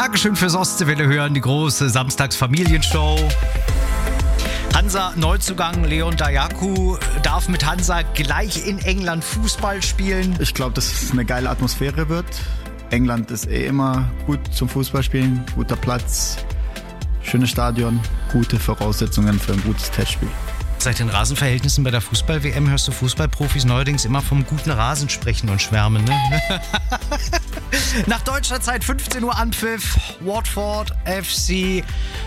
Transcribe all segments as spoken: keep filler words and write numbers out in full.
Dankeschön fürs Ostseewelle hören, die große Samstagsfamilienshow. Hansa-Neuzugang Leon Dajaku darf mit Hansa gleich in England Fußball spielen. Ich glaube, dass es eine geile Atmosphäre wird. England ist eh immer gut zum Fußballspielen, guter Platz, schönes Stadion, gute Voraussetzungen für ein gutes Testspiel. Seit den Rasenverhältnissen bei der Fußball-W M hörst du Fußballprofis neuerdings immer vom guten Rasen sprechen und schwärmen, ne? Nach deutscher Zeit fünfzehn Uhr Anpfiff, Watford F C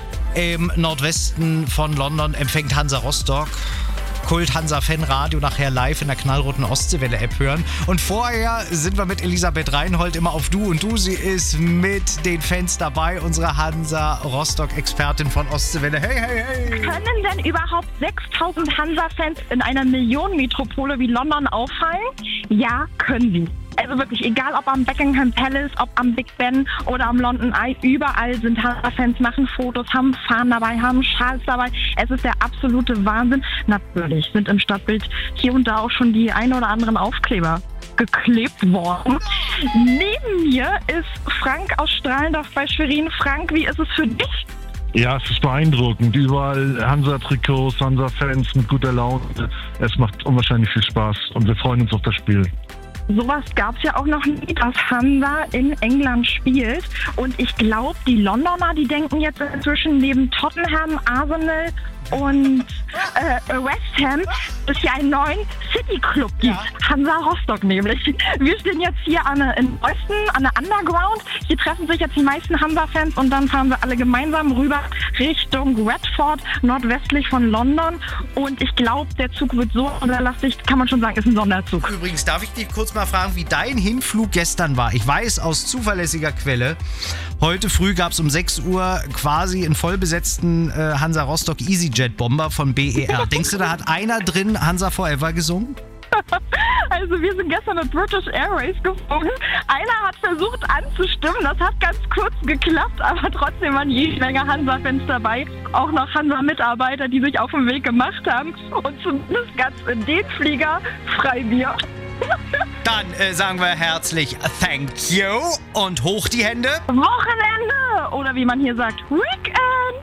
im Nordwesten von London empfängt Hansa Rostock. Kult Hansa Fanradio nachher live in der knallroten Ostseewelle-App hören. Und vorher sind wir mit Elisabeth Reinhold immer auf Du und Du. Sie ist mit den Fans dabei, unsere Hansa Rostock-Expertin von Ostseewelle. Hey, hey, hey! Können denn überhaupt sechstausend Hansa-Fans in einer Millionenmetropole wie London auffallen? Ja, können sie. Also wirklich, egal ob am Buckingham Palace, ob am Big Ben oder am London Eye, überall sind Hansa-Fans, machen Fotos, haben Fahnen dabei, haben Schals dabei. Es ist der absolute Wahnsinn. Natürlich sind im Stadtbild hier und da auch schon die ein oder anderen Aufkleber geklebt worden. Neben mir ist Frank aus Strahlendorf bei Schwerin. Frank, wie ist es für dich? Ja, es ist beeindruckend. Überall Hansa-Trikots, Hansa-Fans mit guter Laune. Es macht unwahrscheinlich viel Spaß und wir freuen uns auf das Spiel. Sowas gab es ja auch noch nie, dass Hansa in England spielt. Und ich glaube, die Londoner, die denken jetzt inzwischen neben Tottenham, Arsenal und äh, West Ham, dass es hier einen neuen City-Club gibt. Ja. Hansa Rostock nämlich. Wir stehen jetzt hier an, in Osten, an der Underground. Hier treffen sich jetzt die meisten Hansa-Fans und dann fahren wir alle gemeinsam rüber Richtung Watford, nordwestlich von London. Und ich glaube, der Zug wird so unterlastig, kann man schon sagen, ist ein Sonderzug. Übrigens, darf ich dich kurz mal fragen, wie dein Hinflug gestern war? Ich weiß aus zuverlässiger Quelle, heute früh gab es um sechs Uhr quasi einen vollbesetzten äh, Hansa Rostock EasyJet-Bomber von B E R. Denkst du, da hat einer drin Hansa Forever gesungen? Also wir sind gestern mit British Airways geflogen. Einer hat versucht anzustimmen, das hat ganz kurz geklappt, aber trotzdem waren jede Menge Hansa-Fans dabei. Auch noch Hansa-Mitarbeiter, die sich auf den Weg gemacht haben. Und zumindest ganz in den Flieger Freibier. Dann äh, sagen wir herzlich Thank you und hoch die Hände. Wochenende! Oder wie man hier sagt, Weekend!